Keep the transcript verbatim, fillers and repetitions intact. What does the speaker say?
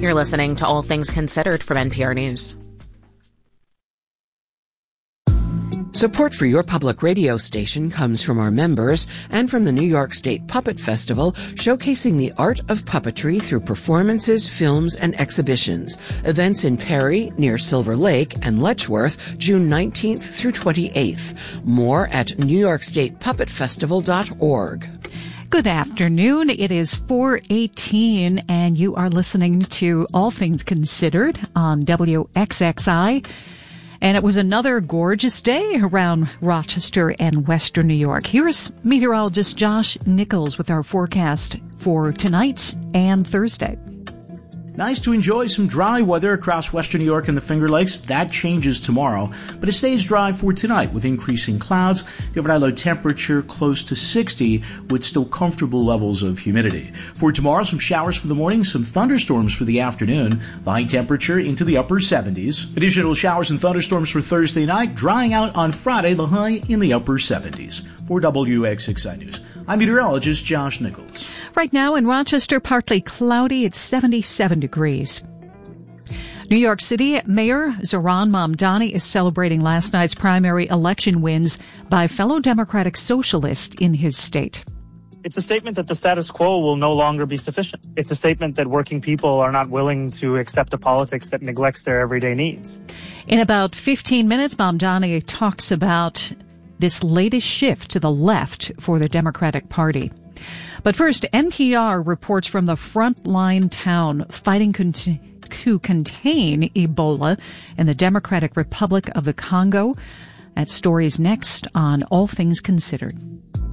You're listening to All Things Considered from N P R News. Support for your public radio station comes from our members and from the New York State Puppet Festival, showcasing the art of puppetry through performances, films, and exhibitions. Events in Perry, near Silver Lake, and Letchworth, June nineteenth through twenty-eighth. More at new york state puppet festival dot org. Good afternoon. It is four eighteen, and you are listening to All Things Considered on W X X I. And it was another gorgeous day around Rochester and Western New York. Here's meteorologist Josh Nichols with our forecast for tonight and Thursday. Nice to enjoy some dry weather across Western New York and the Finger Lakes. That changes tomorrow, but it stays dry for tonight with increasing clouds. The overnight low temperature close to sixty with still comfortable levels of humidity. For tomorrow, some showers for the morning, some thunderstorms for the afternoon. The high temperature into the upper seventies. Additional showers and thunderstorms for Thursday night, drying out on Friday, the high in the upper seventies. For W X X I News, I'm meteorologist Josh Nichols. Right now in Rochester, partly cloudy. It's seventy-seven degrees. New York City Mayor Zohran Mamdani is celebrating last night's primary election wins by fellow Democratic socialists in his state. It's a statement that the status quo will no longer be sufficient. It's a statement that working people are not willing to accept a politics that neglects their everyday needs. In about fifteen minutes, Mamdani talks about this latest shift to the left for the Democratic Party. But first, N P R reports from the frontline town fighting con- to contain Ebola in the Democratic Republic of the Congo. That story is next on All Things Considered.